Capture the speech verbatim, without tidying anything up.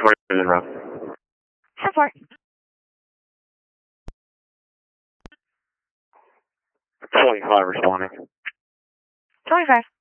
Where is it, Rob? Support. twenty-five responding. twenty-five.